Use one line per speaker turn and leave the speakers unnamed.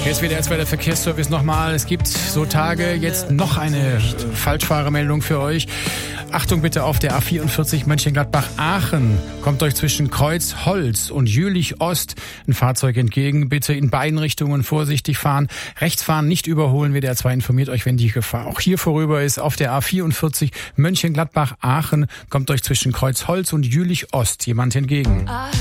Hier ist WDR 2 der Verkehrsservice nochmal. Es gibt so Tage, jetzt noch eine Falschfahrermeldung für euch. Achtung bitte auf der A44 Mönchengladbach-Aachen. Kommt euch zwischen Kreuzholz und Jülich-Ost ein Fahrzeug entgegen. Bitte in beiden Richtungen vorsichtig fahren. Rechts fahren, nicht überholen. WDR 2 informiert euch, wenn die Gefahr auch hier vorüber ist. Auf der A44 Mönchengladbach-Aachen kommt euch zwischen Kreuzholz und Jülich-Ost jemand entgegen.